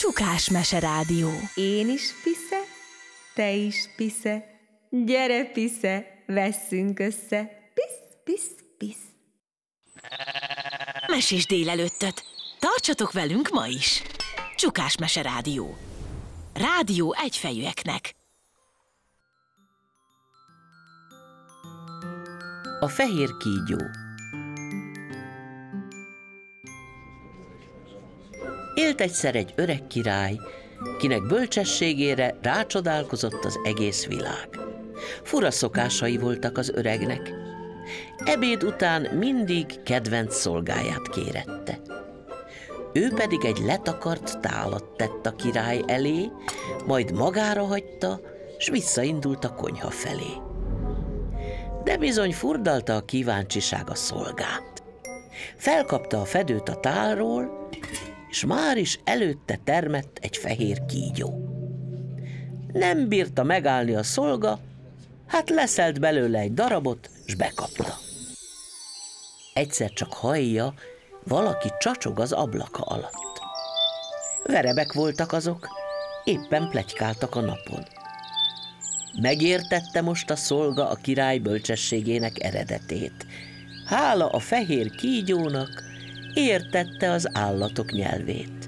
Csukás Meserádió. Én is pisze, te is pisze, gyere pisze, vesszünk össze, pisz, pisz, pisz. Mesés délelőttöt. Tartsatok velünk ma is. Csukás Meserádió. Rádió egyfejűeknek. A fehér kígyó. Élt egyszer egy öreg király, kinek bölcsességére rácsodálkozott az egész világ. Fura szokásai voltak az öregnek. Ebéd után mindig kedvenc szolgáját kérette. Ő pedig egy letakart tálat tett a király elé, majd magára hagyta, s visszaindult a konyha felé. De bizony furdalta a kíváncsiság a szolgát. Felkapta a fedőt a tálról, és már is előtte termett egy fehér kígyó. Nem bírta megállni a szolga, hát leszelt belőle egy darabot, s bekapta. Egyszer csak hallja, valaki csacsog az ablaka alatt. Verebek voltak azok, éppen pletykáltak a napon. Megértette most a szolga a király bölcsességének eredetét. Hála a fehér kígyónak, értette az állatok nyelvét.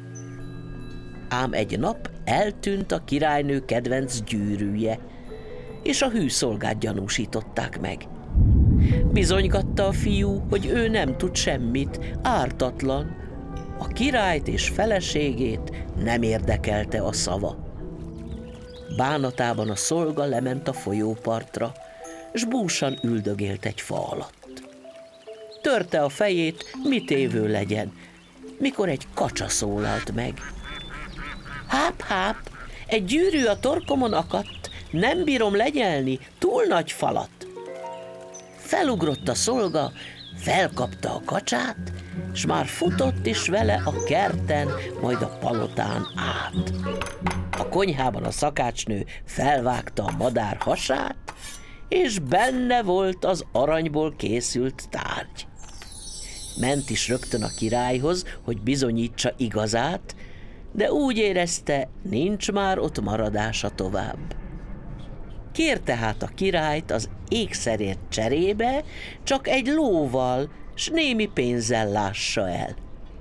Ám egy nap eltűnt a királynő kedvenc gyűrűje, és a hű szolgát gyanúsították meg. Bizonygatta a fiú, hogy ő nem tud semmit, ártatlan. A királyt és feleségét nem érdekelte a szava. Bánatában a szolga lement a folyópartra, s búsan üldögélt egy fa alatt. Törte a fejét, mit évő legyen, mikor egy kacsa szólalt meg. Háp, háp, egy gyűrű a torkomon akadt, nem bírom lenyelni, túl nagy falat. Felugrott a szolga, felkapta a kacsát, s már futott is vele a kerten, majd a palotán át. A konyhában a szakácsnő felvágta a madár hasát, és benne volt az aranyból készült tárgy. Ment is rögtön a királyhoz, hogy bizonyítsa igazát, de úgy érezte, nincs már ott maradása tovább. Kérte hát a királyt az ékszerért cserébe, csak egy lóval, s némi pénzzel lássa el.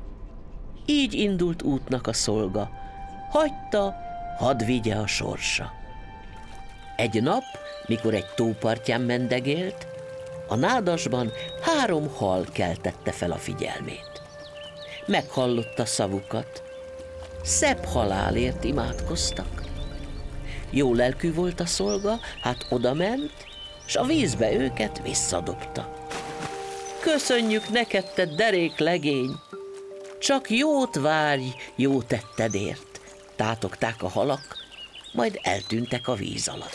Így indult útnak a szolga, hagyta, hadd vigye a sorsa. Egy nap, mikor egy tópartján mendegélt, a nádasban 3 hal keltette fel a figyelmét. Meghallotta szavukat, szebb halálért imádkoztak. Jó lelkű volt a szolga, hát odament, s a vízbe őket visszadobta. Köszönjük neked, te derék legény! Csak jót várj, jó tettedért! Tátogták a halak, majd eltűntek a víz alatt.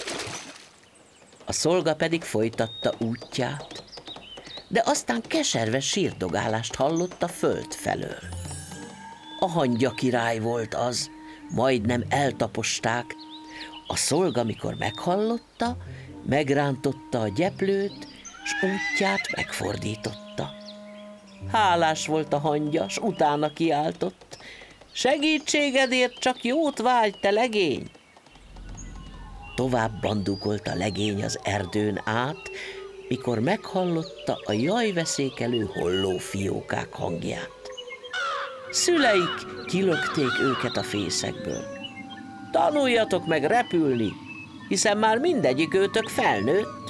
A szolga pedig folytatta útját, de aztán keserves sírdogálást hallott a föld felől. A hangya király volt az, majdnem eltaposták. A szolga, mikor meghallotta, megrántotta a gyeplőt, s útját megfordította. Hálás volt a hangya, s utána kiáltott: segítségedért csak jót várj, te legény! Tovább bandukolt a legény az erdőn át, mikor meghallotta a jajveszékelő hollófiókák hangját. Szüleik kilökték őket a fészekből. Tanuljatok meg repülni, hiszen már mindegyik őtök felnőtt.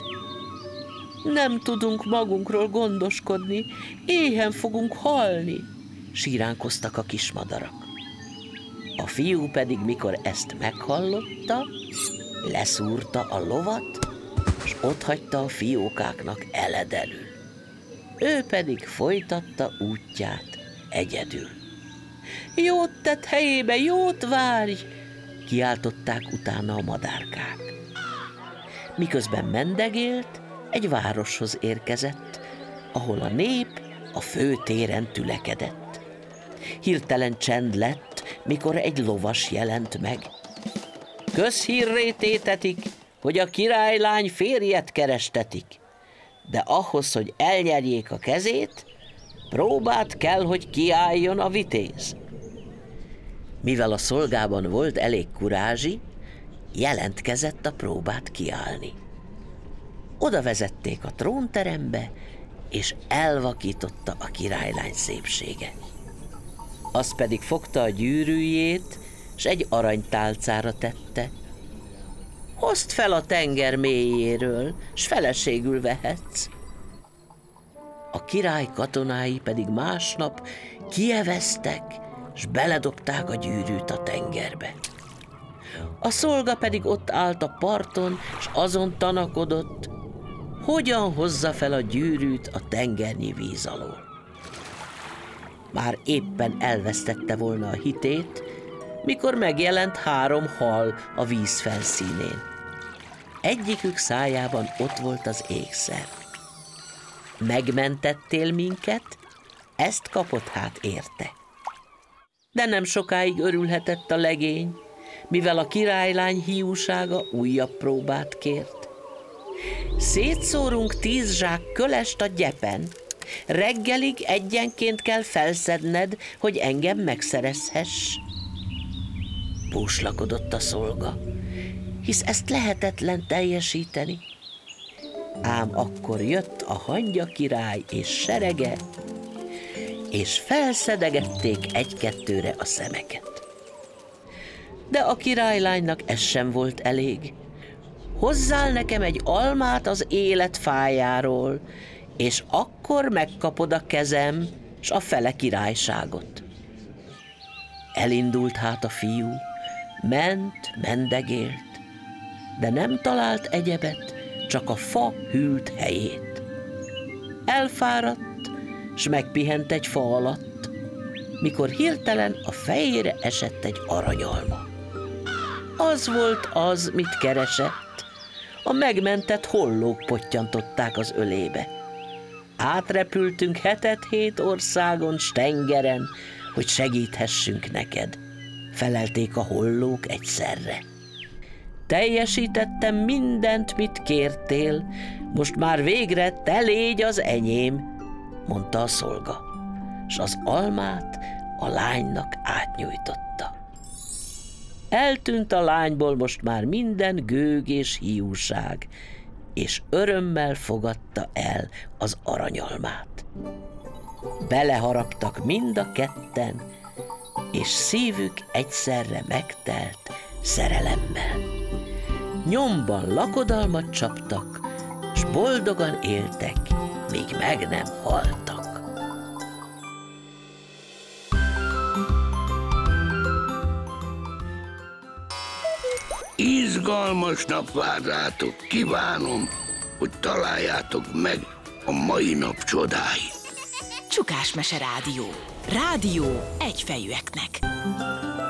Nem tudunk magunkról gondoskodni, éhen fogunk halni, síránkoztak a kismadarak. A fiú pedig, mikor ezt meghallotta, leszúrta a lovat, s otthagyta a fiókáknak eledelül. Ő pedig folytatta útját egyedül. Jót tett helyébe, jót várj! Kiáltották utána a madárkák. Miközben mendegélt, egy városhoz érkezett, ahol a nép a főtéren tülekedett. Hirtelen csend lett, mikor egy lovas jelent meg. Közhírré tétetik, hogy a királylány férjet kerestetik, de ahhoz, hogy elnyerjék a kezét, próbát kell, hogy kiálljon a vitéz. Mivel a szolgában volt elég kurázsi, jelentkezett a próbát kiállni. Oda vezették a trónterembe, és elvakította a királylány szépsége. Az pedig fogta a gyűrűjét, s egy aranytálcára tette. Hozd fel a tenger mélyéről, s feleségül vehetsz. A király katonái pedig másnap kieveztek, s beledobták a gyűrűt a tengerbe. A szolga pedig ott állt a parton, s azon tanakodott, hogyan hozza fel a gyűrűt a tengernyi víz alól. Már éppen elvesztette volna a hitét, mikor megjelent 3 hal a víz felszínén. Egyikük szájában ott volt az ékszer. Megmentettél minket, ezt kapott hát érte. De nem sokáig örülhetett a legény, mivel a királylány hiúsága újabb próbát kért. Szétszórunk 10 zsák kölest a gyepen, reggelig egyenként kell felszedned, hogy engem megszerezhess. Búslakodott a szolga, hisz ezt lehetetlen teljesíteni. Ám akkor jött a hangya király és serege, és felszedegették 1-2-re a szemeket. De a királylánynak ez sem volt elég. Hozzál nekem egy almát az élet fájáról, és akkor megkapod a kezem, s a fele királyságot. Elindult hát a fiú, mendegélt, de nem talált egyebet, csak a fa hűlt helyét. Elfáradt, s megpihent egy fa alatt, mikor hirtelen a fejére esett egy aranyalma. Az volt az, mit keresett, a megmentett hollók pottyantották az ölébe. Átrepültünk 7 országon, s tengeren, hogy segíthessünk neked, felelték a hollók egyszerre. Teljesítettem mindent, mit kértél, most már végre te légy az enyém, mondta a szolga, s az almát a lánynak átnyújtotta. Eltűnt a lányból most már minden gőg és hiúság, és örömmel fogadta el az aranyalmát. Beleharaptak mind a ketten, és szívük egyszerre megtelt szerelemmel. Nyomban lakodalmat csaptak, s boldogan éltek, míg meg nem haltak. Izgalmas nap vár rátok, kívánom, hogy találjátok meg a mai nap csodáit. Csukás Mese Rádió. Rádió egyfejűeknek.